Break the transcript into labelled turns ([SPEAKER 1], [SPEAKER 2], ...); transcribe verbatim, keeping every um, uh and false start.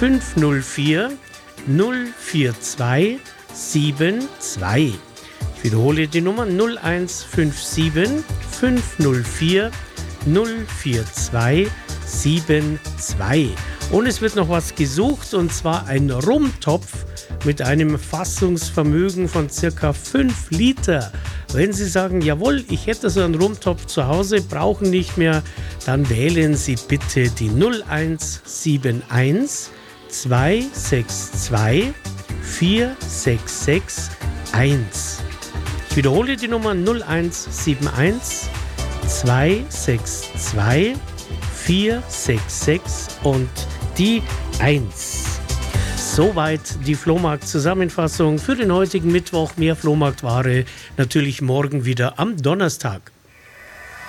[SPEAKER 1] fünf null vier null vier zwei sieben zwei. Ich wiederhole die Nummer null eins fünf sieben fünf null vier null vier zwei sieben zwei. Und es wird noch was gesucht, und zwar ein Rumtopf mit einem Fassungsvermögen von circa fünf Liter. Wenn Sie sagen, jawohl, ich hätte so einen Rumtopf zu Hause, brauchen nicht mehr, dann wählen Sie bitte die null eins sieben eins zwei sechs zwei vier sechs sechs eins. Ich wiederhole die Nummer null eins sieben eins zwei sechs zwei vier sechs sechs und die eins. Soweit die Flohmarkt-Zusammenfassung für den heutigen Mittwoch. Mehr Flohmarktware natürlich morgen wieder am Donnerstag.